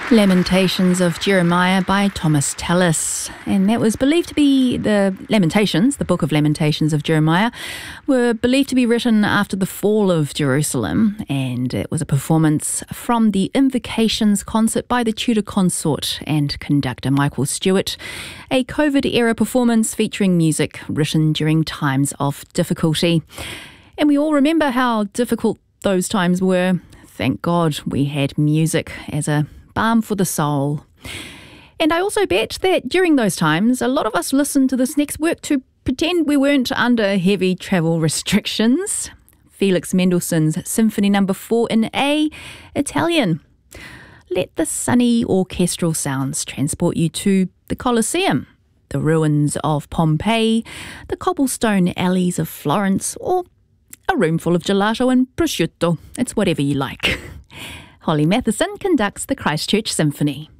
Lamentations of Jeremiah by Thomas Tallis. And that was believed to be the Lamentations, the book of Lamentations of Jeremiah, were believed to be written after the fall of Jerusalem. And it was a performance from the Invocations concert by the Tudor consort and conductor Michael Stewart. A COVID-era performance featuring music written during times of difficulty. And we all remember how difficult those times were. Thank God we had music as a balm for the soul. And I also bet that during those times, a lot of us listened to this next work to pretend we weren't under heavy travel restrictions. Felix Mendelssohn's Symphony No. 4 in A, Italian. Let the sunny orchestral sounds transport you to the Colosseum, the ruins of Pompeii, the cobblestone alleys of Florence, or a room full of gelato and prosciutto. It's whatever you like. Holly Matheson conducts the Christchurch Symphony.